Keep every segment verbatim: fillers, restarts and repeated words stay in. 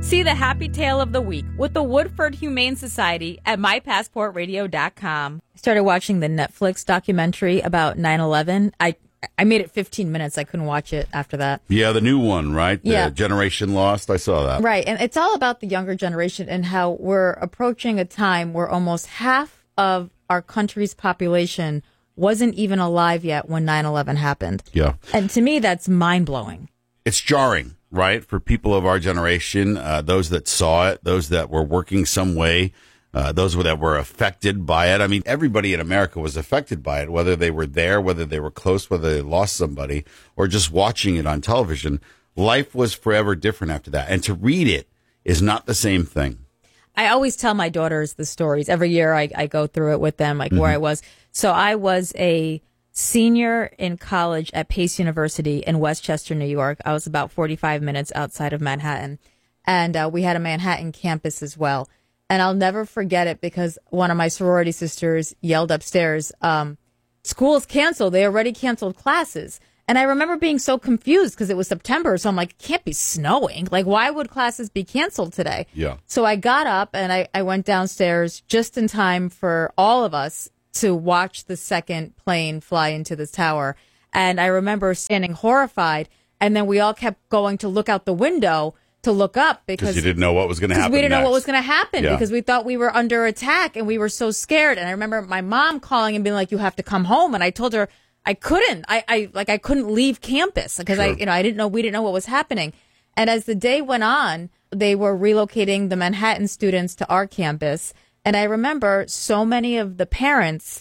See the happy tale of the week with the Woodford Humane Society at my passport radio dot com. I started watching the Netflix documentary about nine eleven. I I made it fifteen minutes. I couldn't watch it after that. Yeah, the new one, right? The yeah. Generation Lost. I saw that. Right. And it's all about the younger generation and how we're approaching a time where almost half of our country's population wasn't even alive yet when nine eleven happened. Yeah. And to me, that's mind-blowing. It's jarring, right, for people of our generation, uh, those that saw it, those that were working some way, uh, those that were affected by it. I mean, everybody in America was affected by it, whether they were there, whether they were close, whether they lost somebody, or just watching it on television. Life was forever different after that. And to read it is not the same thing. I always tell my daughters the stories. Every year I, I go through it with them, like mm-hmm. where I was. So I was a senior in college at Pace University in Westchester, New York. I was about forty-five minutes outside of Manhattan. And uh, we had a Manhattan campus as well. And I'll never forget it because one of my sorority sisters yelled upstairs, um, school's canceled. They already canceled classes. And I remember being so confused because it was September. So I'm like, it can't be snowing. Like, why would classes be canceled today? Yeah. So I got up and I, I went downstairs just in time for all of us to watch the second plane fly into the tower. And I remember standing horrified. And then we all kept going to look out the window to look up because you didn't know what was going to happen. We didn't next. know what was going to happen yeah. because we thought we were under attack and we were so scared. And I remember my mom calling and being like, you have to come home. And I told her I couldn't. I, I like I couldn't leave campus because sure. I, you know, I didn't know we didn't know what was happening. And as the day went on, they were relocating the Manhattan students to our campus. And I remember so many of the parents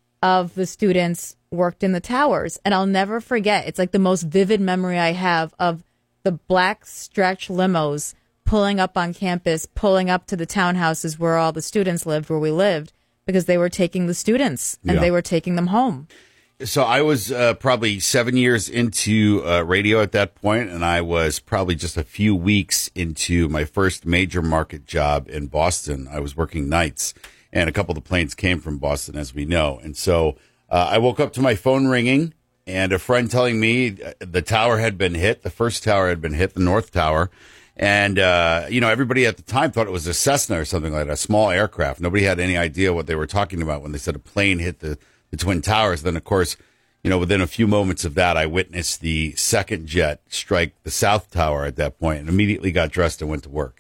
of the students worked in the towers. And I'll never forget. It's like the most vivid memory I have of the black stretch limos pulling up on campus, pulling up to the townhouses where all the students lived, where we lived, because they were taking the students and yeah. they were taking them home. So I was uh, probably seven years into uh, radio at that point, and I was probably just a few weeks into my first major market job in Boston. I was working nights, and a couple of the planes came from Boston, as we know. And so uh, I woke up to my phone ringing and a friend telling me the tower had been hit. The first tower had been hit, the North Tower. And, uh, you know, everybody at the time thought it was a Cessna or something like that, a small aircraft. Nobody had any idea what they were talking about when they said a plane hit the the Twin Towers. Then, of course, you know, within a few moments of that, I witnessed the second jet strike the South Tower at that point and immediately got dressed and went to work.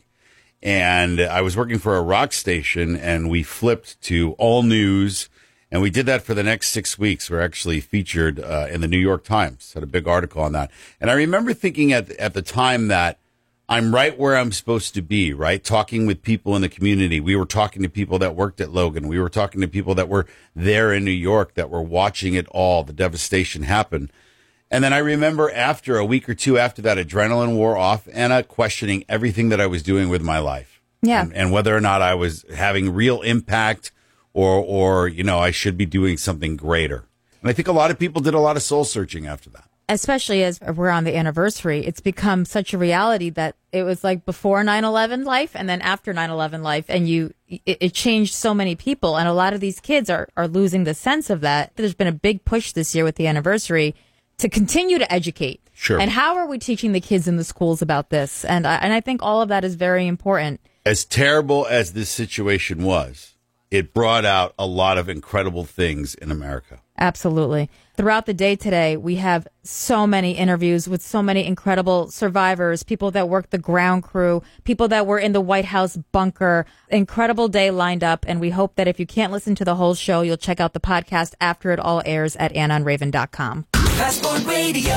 And I was working for a rock station, and we flipped to all news, and we did that for the next six weeks. We're actually featured uh, in the New York Times, had a big article on that. And I remember thinking at at the time that I'm right where I'm supposed to be, right? Talking with people in the community. We were talking to people that worked at Logan. We were talking to people that were there in New York that were watching it all, the devastation happen. And then I remember after a week or two after that adrenaline wore off, Anna questioning everything that I was doing with my life. Yeah. And, and whether or not I was having real impact or, or, you know, I should be doing something greater. And I think a lot of people did a lot of soul searching after that. Especially as we're on the anniversary, it's become such a reality that it was like before nine eleven life and then after nine eleven life. And you, it, it changed so many people. And a lot of these kids are, are losing the sense of that. There's been a big push this year with the anniversary to continue to educate. Sure. And how are we teaching the kids in the schools about this? And I, and I think all of that is very important. As terrible as this situation was, it brought out a lot of incredible things in America. Absolutely. Throughout the day today, we have so many interviews with so many incredible survivors, people that worked the ground crew, people that were in the White House bunker. Incredible day lined up. And we hope that if you can't listen to the whole show, you'll check out the podcast after it all airs at anna and raven dot com. Passport Radio.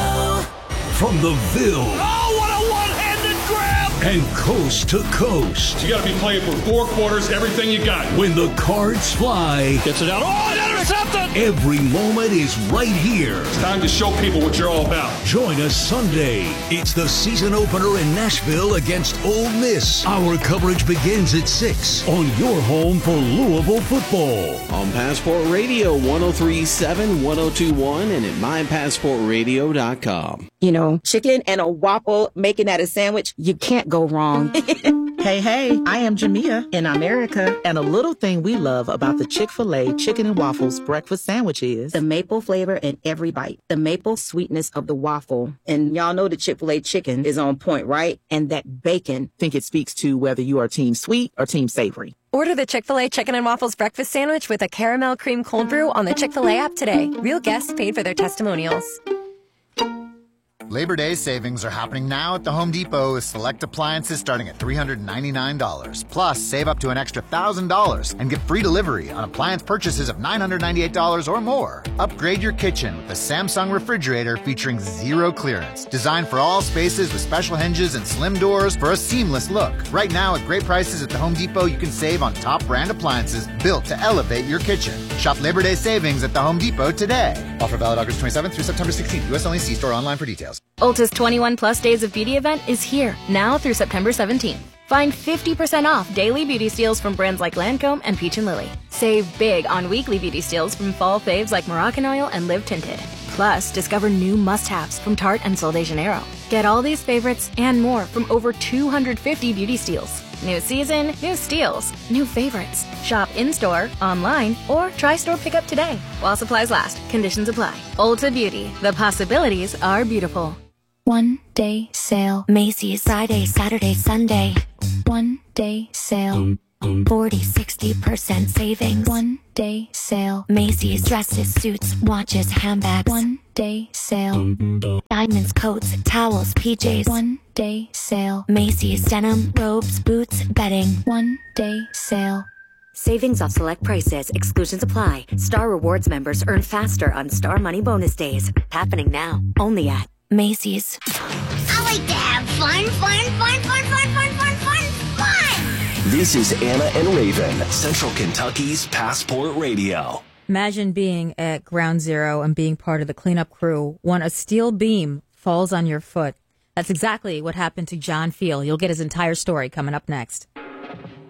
From the Ville. Oh, what a one-handed grab! And coast to coast. You got to be playing for four quarters, everything you got. When the cards fly. Gets it out. Oh, and intercepted! Every moment is right here. It's time to show people what you're all about. Join us Sunday. It's the season opener in Nashville against Ole Miss. Our coverage begins at six on your home for Louisville football. On Passport Radio, one oh three point seven, one oh two point one, and at my passport radio dot com. You know, chicken and a waffle, making that a sandwich, you can't go wrong. Hey, hey, I am Jamia in America, and a little thing we love about the Chick-fil-A Chicken and Waffles breakfast sandwich is the maple flavor in every bite, the maple sweetness of the waffle. And y'all know the Chick-fil-A chicken is on point, right? And that bacon. I think it speaks to whether you are team sweet or team savory. Order the Chick-fil-A Chicken and Waffles breakfast sandwich with a caramel cream cold brew on the Chick-fil-A app today. Real guests paid for their testimonials. Labor Day savings are happening now at the Home Depot with select appliances starting at three hundred ninety-nine dollars. Plus, save up to an extra one thousand dollars and get free delivery on appliance purchases of nine hundred ninety-eight dollars or more. Upgrade your kitchen with a Samsung refrigerator featuring zero clearance. Designed for all spaces with special hinges and slim doors for a seamless look. Right now, at great prices at the Home Depot, you can save on top brand appliances built to elevate your kitchen. Shop Labor Day savings at the Home Depot today. Offer valid August twenty-seventh through September sixteenth. U S only. See store online for details. Ulta's twenty-one plus Days of Beauty event is here, now through September seventeenth. Find fifty percent off daily beauty steals from brands like Lancome and Peach and Lily. Save big on weekly beauty steals from fall faves like Moroccan Oil and Live Tinted. Plus, discover new must-haves from Tarte and Sol de Janeiro. Get all these favorites and more from over two hundred fifty beauty steals. New season, new steals, new favorites. Shop in-store, online, or try store pickup today. While supplies last, conditions apply. Ulta Beauty, the possibilities are beautiful. One day sale. Macy's Friday, Saturday, Sunday. One day sale. forty, sixty percent savings. One day sale. Macy's dresses, suits, watches, handbags. One day sale. Diamonds, coats, towels, P Js. One day sale. Macy's denim, robes, boots, bedding. One day sale. Savings off select prices. Exclusions apply. Star Rewards members earn faster on Star Money Bonus Days. Happening now. Only at Macy's. I like to have fun, fun, fun, fun, fun, fun, fun, fun, fun. This is Anna and Raven, Central Kentucky's Passport Radio. Imagine being at Ground Zero and being part of the cleanup crew when a steel beam falls on your foot. That's exactly what happened to John Field. You'll get his entire story coming up next.